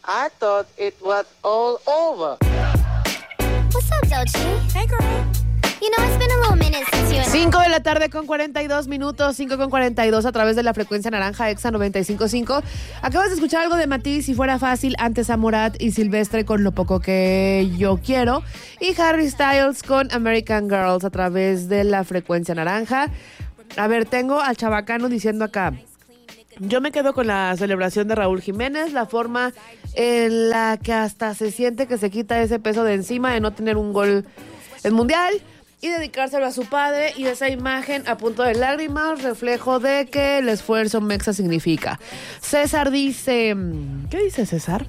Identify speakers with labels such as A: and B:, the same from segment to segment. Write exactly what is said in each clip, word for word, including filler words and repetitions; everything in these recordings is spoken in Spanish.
A: I thought it was all over.
B: What's up, Doechii? Hey, girl. You know, it's been a little minute since you and
C: cinco de la tarde con cuarenta y dos minutos, cinco con cuarenta y dos a través de la frecuencia naranja Exa noventa y cinco punto cinco. Acabas de escuchar algo de Matiz, Si Fuera Fácil, antes a Morat y Silvestre con Lo Poco Que Yo Quiero, y Harry Styles con American Girls a través de la frecuencia naranja. A ver, tengo al chabacano diciendo acá: yo me quedo con la celebración de Raúl Jiménez, la forma en la que hasta se siente que se quita ese peso de encima de no tener un gol en Mundial y dedicárselo a su padre, y esa imagen a punto de lágrimas, reflejo de que el esfuerzo mexa significa. César dice... ¿Qué dice César?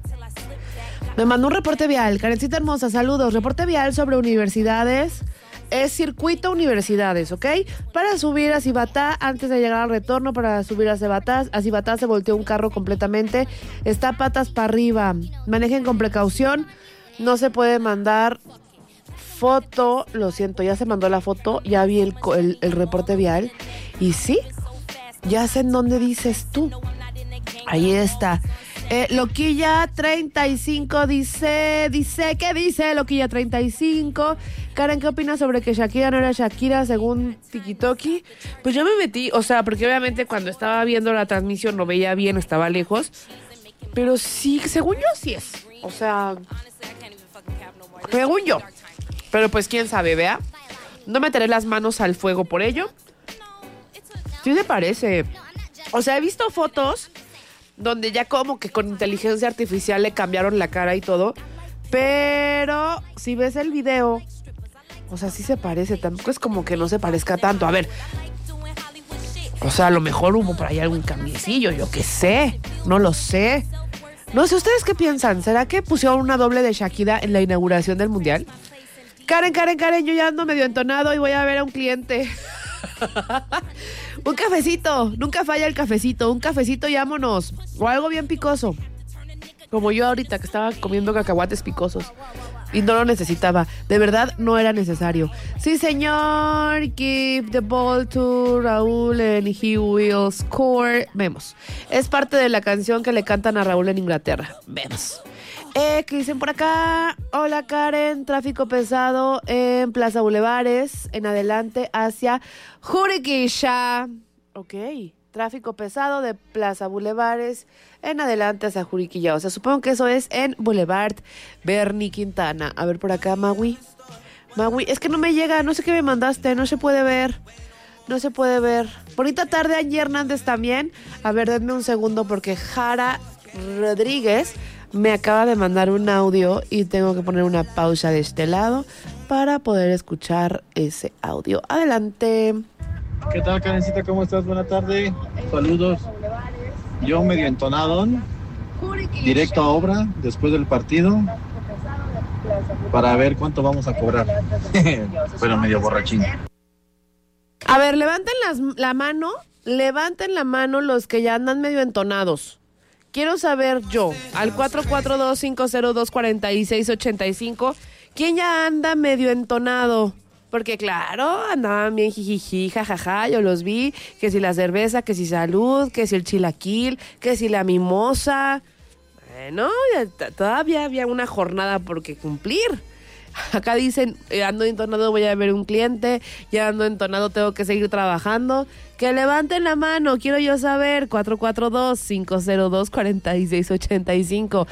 C: Me mandó un reporte vial. Karencita hermosa, saludos. Reporte vial sobre universidades. Es circuito universidades, ¿ok? Para subir a Cibatá, antes de llegar al retorno, para subir a Cibatá, a Cibatá se volteó un carro completamente. Está patas para arriba. Manejen con precaución. No se puede mandar foto. Lo siento, ya se mandó la foto. Ya vi el, el, el reporte vial. Y sí, ya sé en dónde dices tú. Ahí está. Eh, Loquilla treinta y cinco dice, dice, ¿qué dice Loquilla treinta y cinco? Karen, ¿qué opinas sobre que Shakira no era Shakira según TikToki? Pues yo me metí, o sea, porque obviamente cuando estaba viendo la transmisión no veía bien, estaba lejos, pero sí, según yo sí es, o sea, según yo, pero pues quién sabe, vea, no meteré las manos al fuego por ello. Sí me parece, o sea, he visto fotos donde ya como que con inteligencia artificial le cambiaron la cara y todo, pero si ves el video, o sea, sí se parece, tampoco es como que no se parezca tanto. A ver, o sea, a lo mejor hubo por ahí algún cambiecillo, yo qué sé, no lo sé. No sé, ¿ustedes qué piensan? ¿Será que pusieron una doble de Shakira en la inauguración del Mundial? Karen, Karen, Karen, yo ya ando medio entonado y voy a ver a un cliente. Un cafecito, nunca falla el cafecito, un cafecito y vámonos, o algo bien picoso, como yo ahorita que estaba comiendo cacahuates picosos y no lo necesitaba, de verdad no era necesario. Sí señor, give the ball to Raúl and he will score. Vemos, es parte de la canción que le cantan a Raúl en Inglaterra. Vemos. Eh, ¿qué dicen por acá? Hola Karen, tráfico pesado en Plaza Bulevares, en adelante hacia Juriquilla. Ok, tráfico pesado de Plaza Bulevares en adelante hacia Juriquilla. O sea, supongo que eso es en Boulevard Bernie Quintana. A ver por acá, Maui. Maui, es que no me llega, no sé qué me mandaste, no se puede ver. No se puede ver. Bonita tarde, Angie Hernández también. A ver, denme un segundo porque Jara Rodríguez me acaba de mandar un audio y tengo que poner una pausa de este lado para poder escuchar ese audio. Adelante.
D: ¿Qué tal, Karencita? ¿Cómo estás? Buena tarde. Saludos. Yo medio entonado, directo a obra después del partido para ver cuánto vamos a cobrar. Pero medio borrachín.
C: A ver, levanten las, la mano, levanten la mano los que ya andan medio entonados. Quiero saber yo, al cuatro cuatro dos, cinco cero dos, cuatro seis ocho cinco, ¿quién ya anda medio entonado? Porque claro, andaban bien jijiji, jajaja, yo los vi, que si la cerveza, que si salud, que si el chilaquil, que si la mimosa. Bueno, ya, todavía había una jornada por que cumplir. Acá dicen, eh, ando entonado, voy a ver un cliente, ya ando entonado, tengo que seguir trabajando. Que levanten la mano, quiero yo saber, cuatro cuatro dos, cinco cero dos, cuatro seis ocho cinco.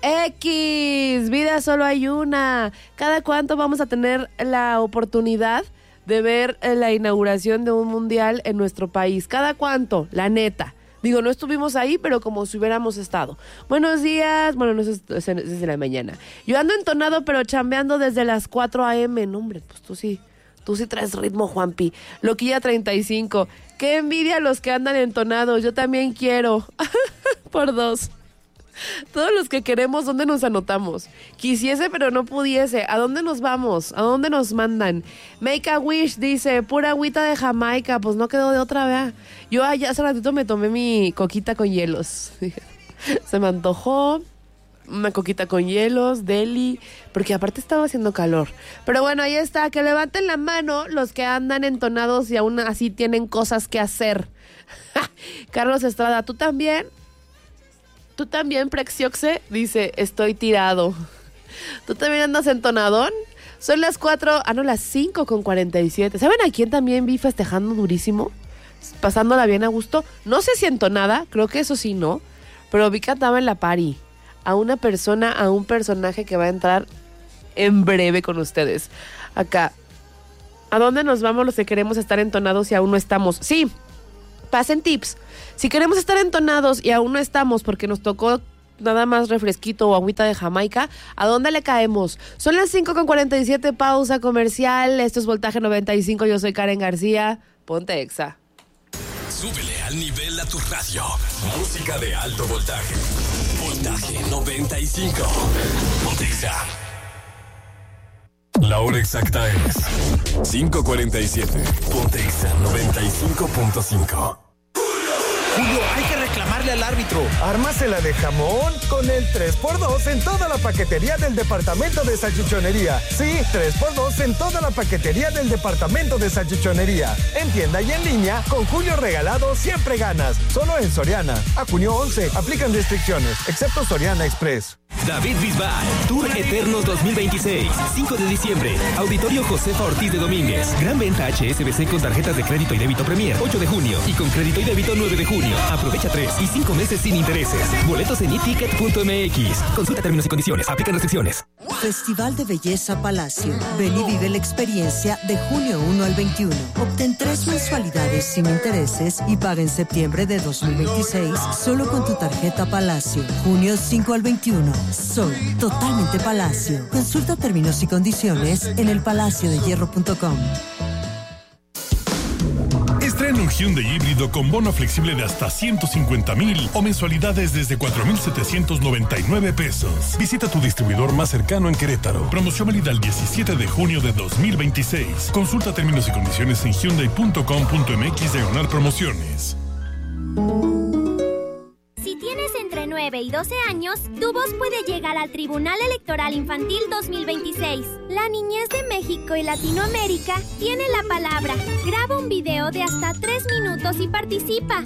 C: X, vida solo hay una. ¿Cada cuánto vamos a tener la oportunidad de ver la inauguración de un mundial en nuestro país? ¿Cada cuánto? La neta. Digo, no estuvimos ahí, pero como si hubiéramos estado. Buenos días. Bueno, no es desde la mañana. Yo ando entonado, pero chambeando desde las cuatro a.m. No, hombre, pues tú sí. Tú sí traes ritmo, Juanpi. Loquilla treinta y cinco. Qué envidia los que andan entonados. Yo también quiero. Por dos. Todos los que queremos, ¿dónde nos anotamos? Quisiese, pero no pudiese. ¿A dónde nos vamos? ¿A dónde nos mandan? Make a Wish dice, pura agüita de Jamaica. Pues no quedó de otra, vea. Yo allá hace ratito me tomé mi coquita con hielos. Se me antojó una coquita con hielos, deli, porque aparte estaba haciendo calor. Pero bueno, ahí está. Que levanten la mano los que andan entonados y aún así tienen cosas que hacer. Carlos Estrada, ¿tú también? Tú también, Prexioxe, dice, estoy tirado. ¿Tú también andas entonadón? Son las cuatro, ah no, las cinco con cuarenta y siete. ¿Saben a quién también vi festejando durísimo? Pasándola bien a gusto. No sé si entonada, creo que eso sí no. Pero vi que andaba en la party. A una persona, a un personaje que va a entrar en breve con ustedes. Acá. ¿A dónde nos vamos los que queremos estar entonados y aún no estamos? Sí, pasen tips. Si queremos estar entonados y aún no estamos porque nos tocó nada más refresquito o agüita de Jamaica, ¿a dónde le caemos? Son las cinco con cuarenta y siete, pausa comercial. Esto es Voltaje noventa y cinco, yo soy Karen García. Ponte Exa.
E: Súbele al nivel a tu radio. Música de alto voltaje. Voltaje noventa y cinco. Ponte Exa. La hora exacta es cinco cuarenta y siete. Ponte Exa noventa y cinco punto cinco.
F: Julio, hay que reclamarle al árbitro.
G: Ármasela de jamón con el tres por dos en toda la paquetería del departamento de salchichonería. Sí, tres por dos en toda la paquetería del departamento de salchichonería. En tienda y en línea, con Julio regalado siempre ganas. Solo en Soriana. A junio once, aplican restricciones, excepto Soriana Express.
H: David Bisbal, Tour Eternos dos mil veintiséis, cinco de diciembre, Auditorio Josefa Ortiz de Domínguez, gran venta H S B C con tarjetas de crédito y débito Premier, ocho de junio, y con crédito y débito nueve de junio. Aprovecha tres y cinco meses sin intereses. Boletos en e ticket punto m x. Consulta términos y condiciones, aplican restricciones.
I: Festival de Belleza Palacio. Ven y vive la experiencia de junio uno al veintiuno. Obtén tres mensualidades sin intereses y paga en septiembre de dos mil veintiséis solo con tu tarjeta Palacio. Junio cinco al veintiuno. Soy totalmente Palacio. Consulta términos y condiciones en el palacio de hierro punto com.
J: Estrena un Hyundai híbrido con bono flexible de hasta ciento cincuenta mil o mensualidades desde cuatro mil setecientos noventa y nueve pesos. Visita tu distribuidor más cercano en Querétaro. Promoción válida el diecisiete de junio de dos mil veintiséis. Consulta términos y condiciones en hyundai punto com punto m x diagonal promociones.
B: Si tienes entre nueve y doce años, tu voz puede llegar al Tribunal Electoral Infantil dos mil veintiséis. La niñez de México y Latinoamérica tiene la palabra. Graba un video de hasta tres minutos y participa.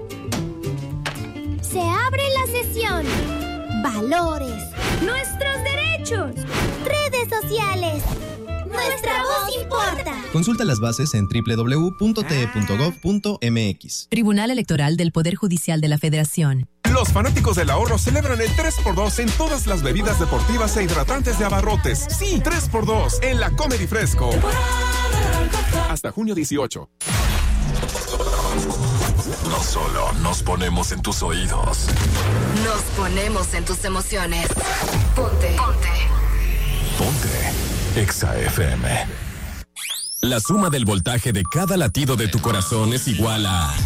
B: Se abre la sesión. Valores. Nuestros derechos. Redes sociales. Nuestra voz importa.
K: Consulta las bases en doble u doble u doble u punto t e punto gov punto m x.
L: Tribunal Electoral del Poder Judicial de la Federación.
M: Los fanáticos del ahorro celebran el tres por dos en todas las bebidas deportivas e hidratantes de Abarrotes. Sí, tres por dos en la Comedy Fresco. Hasta junio dieciocho.
E: No solo nos ponemos en tus oídos.
N: Nos ponemos en tus emociones. Ponte. Ponte.
E: Ponte Exa F M. La suma del voltaje de cada latido de tu corazón es igual a